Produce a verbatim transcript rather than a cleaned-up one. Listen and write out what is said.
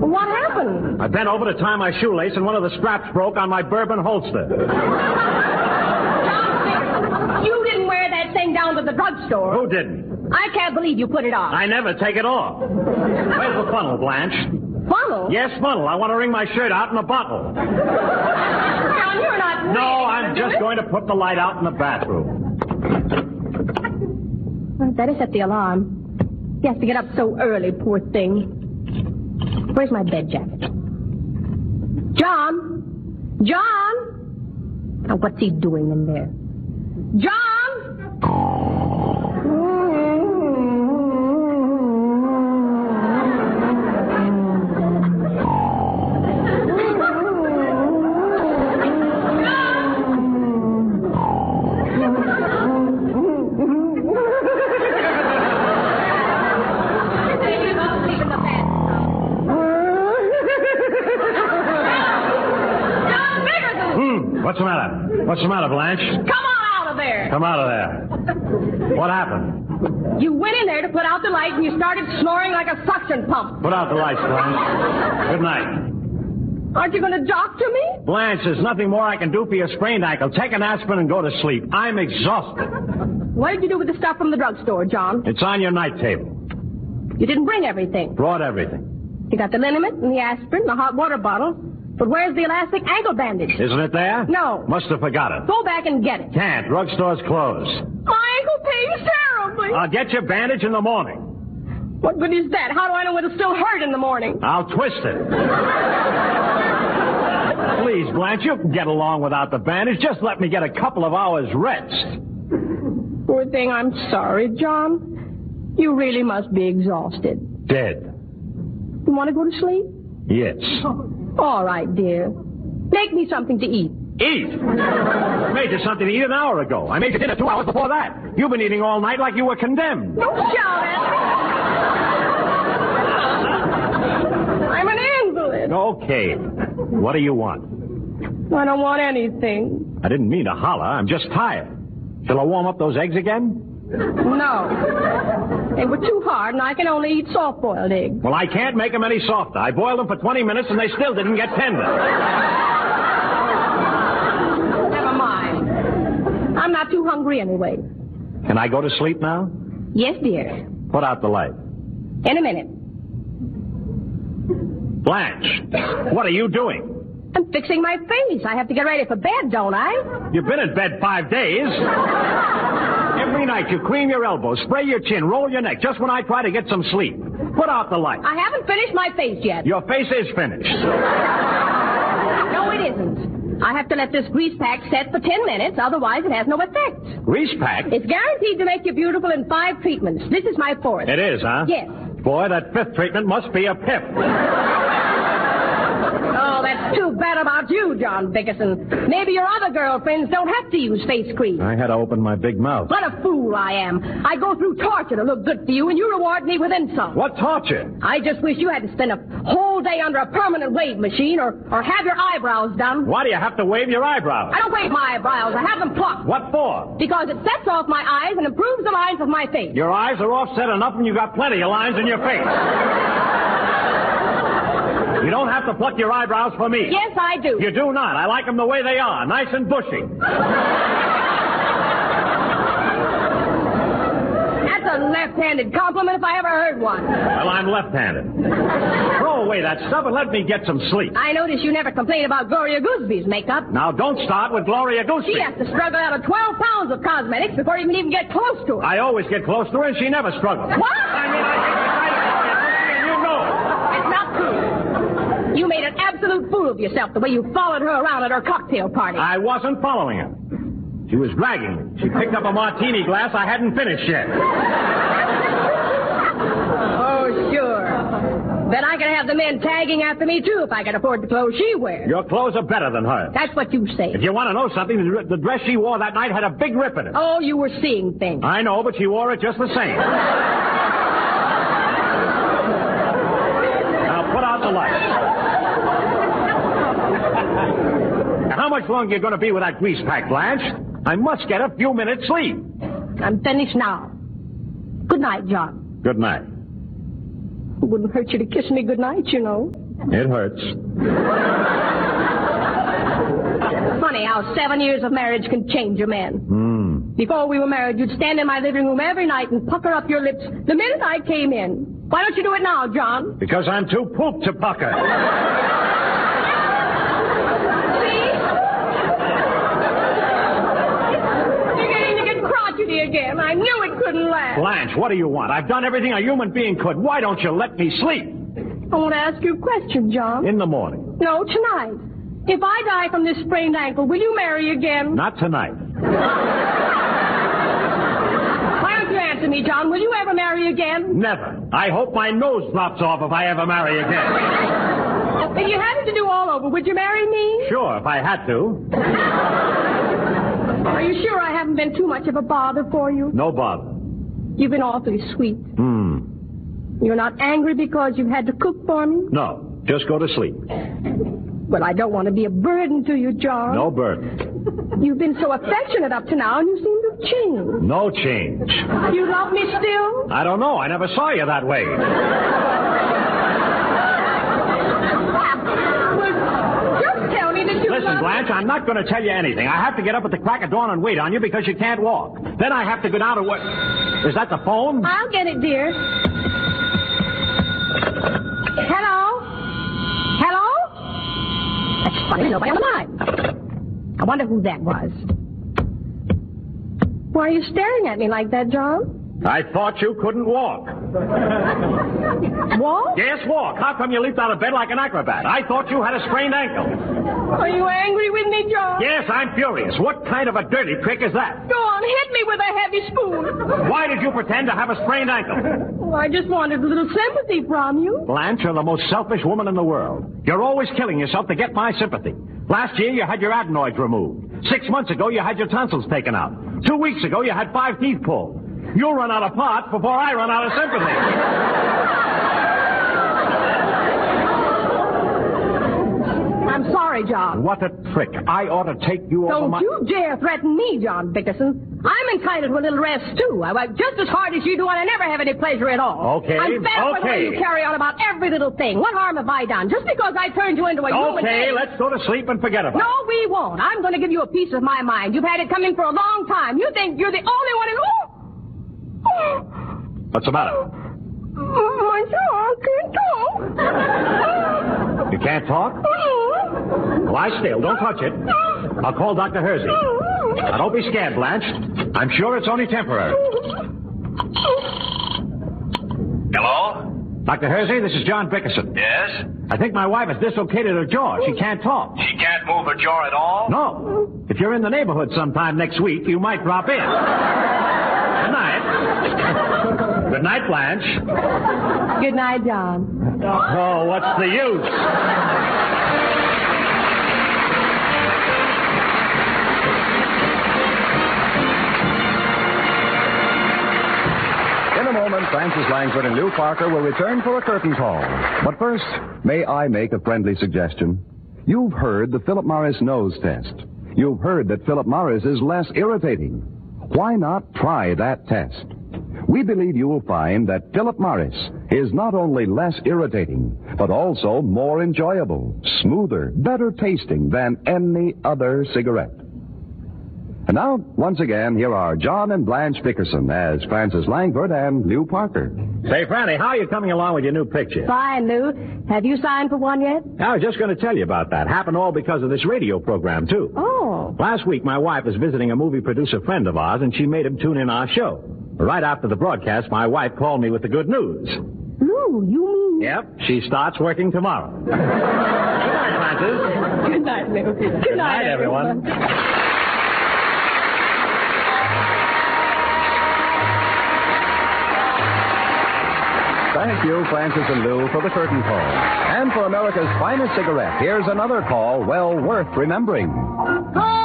What happened? I bent over to tie my shoelace, and one of the straps broke on my bourbon holster. You didn't wear that thing down to the drugstore. Who didn't? I can't believe you put it on. I never take it off. Where's the funnel, Blanche? Funnel? Yes, funnel. I want to wring my shirt out in a bottle. John, you're not... No, I'm just going to put the light out in the bathroom. Better set the alarm. He has to get up so early, poor thing. Where's my bed jacket? John? John? Now, what's he doing in there? John? What's the matter? What's the matter, Blanche? Come on out of there. Come out of there. What happened? You went in there to put out the light and you started snoring like a suction pump. Put out the lights, Blanche. Good night. Aren't you going to doctor me? Blanche, there's nothing more I can do for your sprained ankle. Take an aspirin and go to sleep. I'm exhausted. What did you do with the stuff from the drugstore, John? It's on your night table. You didn't bring everything. Brought everything. You got the liniment and the aspirin and the hot water bottle. But where's the elastic ankle bandage? Isn't it there? No. Must have forgot it. Go back and get it. Can't. Drugstore's closed. My ankle pains terribly. I'll get your bandage in the morning. What good is that? How do I know it'll still hurt in the morning? I'll twist it. Please, Blanche, you can get along without the bandage. Just let me get a couple of hours rest. Poor thing, I'm sorry, John. You really must be exhausted. Dead. You want to go to sleep? Yes. All right, dear. Make me something to eat. Eat? I made you something to eat an hour ago. I made you dinner two hours before that. You've been eating all night like you were condemned. Don't shout at me. I'm an invalid. Okay. What do you want? I don't want anything. I didn't mean to holler. I'm just tired. Shall I warm up those eggs again? No. They were too hard, and I can only eat soft-boiled eggs. Well, I can't make them any softer. I boiled them for twenty minutes, and they still didn't get tender. Never mind. I'm not too hungry anyway. Can I go to sleep now? Yes, dear. Put out the light. In a minute. Blanche, what are you doing? I'm fixing my face. I have to get ready for bed, don't I? You've been in bed five days. Every night you cream your elbows, spray your chin, roll your neck, just when I try to get some sleep. Put out the light. I haven't finished my face yet. Your face is finished. No, it isn't. I have to let this grease pack set for ten minutes, otherwise it has no effect. Grease pack? It's guaranteed to make you beautiful in five treatments. This is my fourth. It is, huh? Yes. Boy, that fifth treatment must be a pip. Oh, that's too bad about you, John Dickerson. Maybe your other girlfriends don't have to use face cream. I had to open my big mouth. What a fool I am. I go through torture to look good for you, and you reward me with insult. What torture? I just wish you had to spend a whole day under a permanent wave machine or, or have your eyebrows done. Why do you have to wave your eyebrows? I don't wave my eyebrows. I have them plucked. What for? Because it sets off my eyes and improves the lines of my face. Your eyes are offset enough and you got plenty of lines in your face. You don't have to pluck your eyebrows for me. Yes, I do. You do not. I like them the way they are, nice and bushy. That's a left-handed compliment if I ever heard one. Well, I'm left-handed. Throw away that stuff and let me get some sleep. I notice you never complain about Gloria Gooseby's makeup. Now, don't start with Gloria Gooseby. She has to struggle out of twelve pounds of cosmetics before you can even get close to her. I always get close to her, and she never struggles. What? I mean, I and you know it. It's not true. You made an absolute fool of yourself the way you followed her around at her cocktail party. I wasn't following her. She was dragging me. She picked up a martini glass I hadn't finished yet. Oh, sure. Then I could have the men tagging after me, too, if I could afford the clothes she wears. Your clothes are better than hers. That's what you say. If you want to know something, the, the dress she wore that night had a big rip in it. Oh, you were seeing things. I know, but she wore it just the same. Now, put out the light. How much longer are you going to be with that grease pack, Blanche? I must get a few minutes sleep. I'm finished now. Good night, John. Good night. It wouldn't hurt you to kiss me good night, you know. It hurts. Funny how seven years of marriage can change a man. Mm. Before we were married, you'd stand in my living room every night and pucker up your lips the minute I came in. Why don't you do it now, John? Because I'm too pooped to pucker. Again. I knew it couldn't last. Blanche, what do you want? I've done everything a human being could. Why don't you let me sleep? I want to ask you a question, John. In the morning. No, tonight. If I die from this sprained ankle, will you marry again? Not tonight. Why don't you answer me, John? Will you ever marry again? Never. I hope my nose drops off if I ever marry again. If you had it to do all over, would you marry me? Sure, if I had to. Are you sure I haven't been too much of a bother for you? No bother. You've been awfully sweet. Hmm. You're not angry because you've had to cook for me? No, just go to sleep. Well, I don't want to be a burden to you, John. No burden. You've been so affectionate up to now, and you seem to have changed. No change. You love me still? I don't know. I never saw you that way. Listen, Blanche, I'm not going to tell you anything. I have to get up at the crack of dawn and wait on you because you can't walk. Then I have to go down to work. Is that the phone? I'll get it, dear. Hello? Hello? That's funny. Nobody on the line. I wonder who that was. Why are you staring at me like that, John? I thought you couldn't walk. Walk? Yes, walk. How come you leaped out of bed like an acrobat? I thought you had a sprained ankle. Are you angry with me, John? Yes, I'm furious. What kind of a dirty trick is that? Go on, hit me with a heavy spoon. Why did you pretend to have a sprained ankle? Well, I just wanted a little sympathy from you. Blanche, you're the most selfish woman in the world. You're always killing yourself to get my sympathy. Last year, you had your adenoids removed. Six months ago, you had your tonsils taken out. Two weeks ago, you had five teeth pulled. You'll run out of parts before I run out of sympathy. I'm sorry, John. What a trick. I ought to take you Don't over my... you dare threaten me, John Bickerson. I'm entitled to a little rest, too. I work just as hard as you do, and I never have any pleasure at all. Okay, I'm fed up with the way okay. you carry on about every little thing. What harm have I done? Just because I turned you into a human Okay, being. let's go to sleep and forget about it. No, we won't. I'm going to give you a piece of my mind. You've had it coming for a long time. You think you're the only one in... Oh! Oh! What's the matter? My jaw can't talk. You can't talk? Lie still. Don't touch it. I'll call Doctor Hersey. Now, don't be scared, Blanche. I'm sure it's only temporary. Hello? Doctor Hersey, this is John Bickerson. Yes? I think my wife has dislocated her jaw. She can't talk. She can't move her jaw at all? No. If you're in the neighborhood sometime next week, you might drop in. Good night. Good night, Blanche. Good night, John. Oh, what's the use? In a moment, Francis Langford and Lou Parker will return for a curtain call. But first, may I make a friendly suggestion? You've heard the Philip Morris nose test. You've heard that Philip Morris is less irritating. Why not try that test? We believe you will find that Philip Morris is not only less irritating, but also more enjoyable, smoother, better tasting than any other cigarette. And now, once again, here are John and Blanche Bickerson as Francis Langford and Lou Parker. Say, Franny, how are you coming along with your new picture? Fine, Lou. Have you signed for one yet? I was just going to tell you about that. Happened all because of this radio program, too. Oh. Last week, my wife was visiting a movie producer friend of ours, and she made him tune in our show. Right after the broadcast, my wife called me with the good news. Lou, you mean... Yep, she starts working tomorrow. Good night, Francis. Good night, Lou. Good, Good night, night, everyone. everyone. Thank you, Francis and Lou, for the curtain call. And for America's finest cigarette, here's another call well worth remembering. Oh!